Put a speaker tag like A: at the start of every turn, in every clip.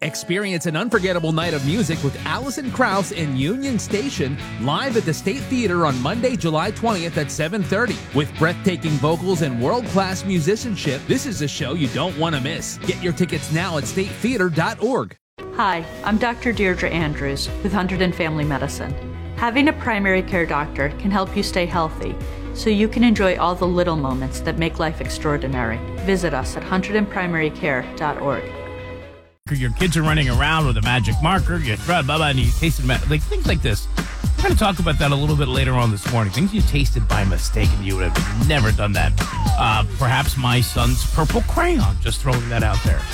A: Experience an unforgettable night of music with Alison Krauss and Union Station live at the State Theater on Monday, July 20th at 7:30. With breathtaking vocals and world-class musicianship, this is a show you don't want to miss. Get your tickets now at statetheater.org.
B: Hi, I'm Dr. Deirdre Andrews with Hunterdon Family Medicine. Having a primary care doctor can help you stay healthy, so you can enjoy all the little moments that make life extraordinary. Visit us at hunterdonprimarycare.org.
C: Your kids are running around with a magic marker, you throw it, and you taste it, like things like this. We're going to talk about that a little bit later on this morning. Things you tasted by mistake and you would have never done that. Perhaps my son's purple crayon, just throwing that out there.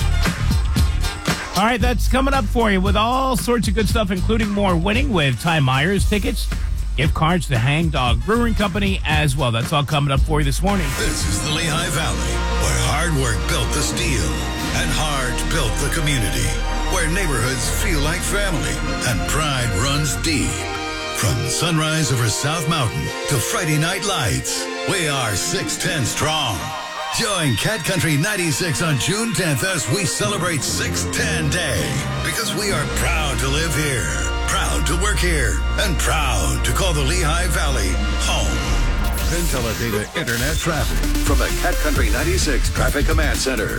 C: All right, that's coming up for you with all sorts of good stuff, including more winning with Ty Myers tickets, gift cards to Hangdog Brewing Company as well. That's all coming up for you this morning.
D: This is the Lehigh Valley, where hard work built the steel and heart built the community, where neighborhoods feel like family and pride runs deep. From sunrise over South Mountain to Friday night lights, we are 610 strong. Join Cat Country 96 on June 10th as we celebrate 610 Day, because we are proud to live here, proud to work here, and proud to call the Lehigh Valley home. Intelidata Internet traffic from the Cat Country 96 Traffic Command Center.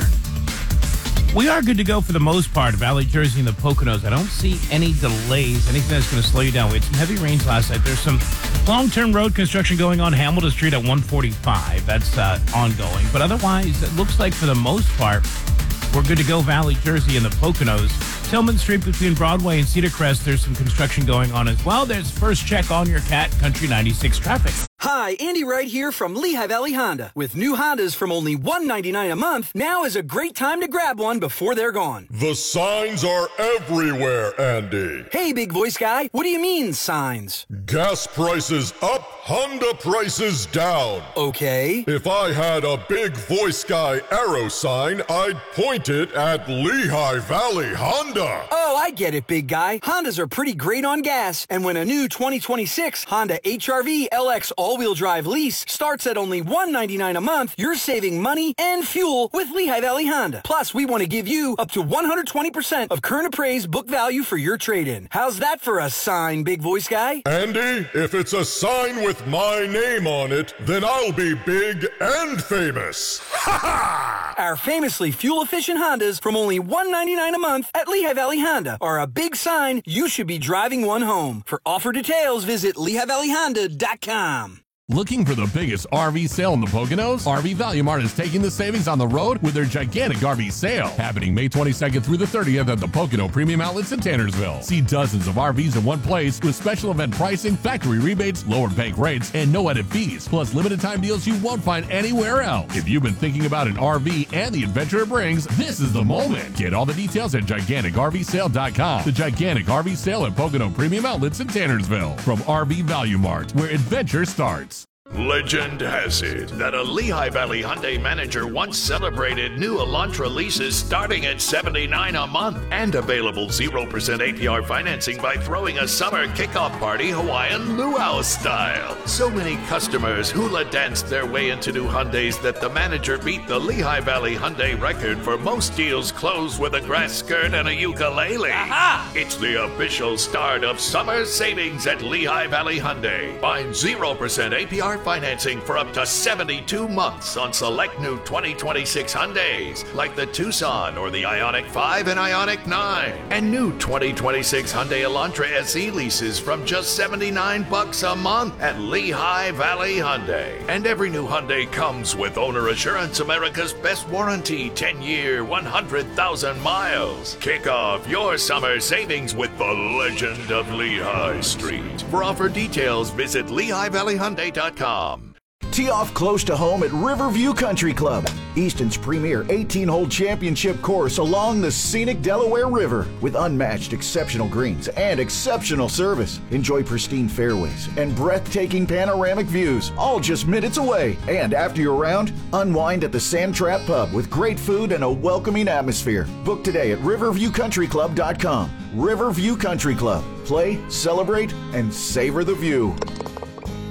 C: We are good to go for the most part. Valley, Jersey, and the Poconos. I don't see any delays, anything that's going to slow you down. We had some heavy rains last night. There's some long-term road construction going on Hamilton Street at 145. That's ongoing. But otherwise, it looks like for the most part, we're good to go. Valley, Jersey, and the Poconos. Tillman Street between Broadway and Cedar Crest, there's some construction going on as well. There's first check on your Cat Country 96 traffic.
E: Hi, Andy Wright here from Lehigh Valley Honda. With new Hondas from only $199 a month, now is a great time to grab one before they're gone.
F: The signs are everywhere, Andy.
E: Hey, big voice guy, what do you mean, signs?
F: Gas prices up, Honda prices down.
E: Okay.
F: If I had a big voice guy arrow sign, I'd point it at Lehigh Valley Honda.
E: Oh, I get it, big guy. Hondas are pretty great on gas, and when a new 2026 Honda HR-V LX all-wheel drive lease starts at only $199 a month, you're saving money and fuel with Lehigh Valley Honda. Plus, we want to give you up to 120% of current appraised book value for your trade-in. How's that for a sign, big voice guy?
F: Andy, if it's a sign with my name on it, then I'll be big and famous. Ha ha!
E: Our famously fuel-efficient Hondas from only $199 a month at Lehigh Valley Honda are a big sign you should be driving one home. For offer details, visit LehighValleyHonda.com.
G: Looking for the biggest RV sale in the Poconos? RV Value Mart is taking the savings on the road with their gigantic RV sale, happening May 22nd through the 30th at the Pocono Premium Outlets in Tannersville. See dozens of RVs in one place with special event pricing, factory rebates, lower bank rates, and no added fees, plus limited time deals you won't find anywhere else. If you've been thinking about an RV and the adventure it brings, this is the moment. Get all the details at GiganticRVSale.com. The gigantic RV sale at Pocono Premium Outlets in Tannersville. From RV Value Mart, where adventure starts.
H: Legend has it that a Lehigh Valley Hyundai manager once celebrated new Elantra leases starting at $79 a month and available 0% APR financing by throwing a summer kickoff party Hawaiian luau style. So many customers hula danced their way into new Hyundais that the manager beat the Lehigh Valley Hyundai record for most deals closed with a grass skirt and a ukulele. Aha! It's the official start of summer savings at Lehigh Valley Hyundai. Find 0% APR financing for up to 72 months on select new 2026 Hyundais, like the Tucson or the Ioniq 5 and Ioniq 9. And new 2026 Hyundai Elantra SE leases from just $79 a month at Lehigh Valley Hyundai. And every new Hyundai comes with Owner Assurance, America's best warranty, 10-year, 100,000 miles. Kick off your summer savings with the legend of Lehigh Street. For offer details, visit LehighValleyHyundai.com.
I: Tee off close to home at Riverview Country Club, Easton's premier 18-hole championship course along the scenic Delaware River with unmatched exceptional greens and exceptional service. Enjoy pristine fairways and breathtaking panoramic views, all just minutes away. And after your round, unwind at the Sand Trap Pub with great food and a welcoming atmosphere. Book today at riverviewcountryclub.com. Riverview Country Club. Play, celebrate, and savor the view.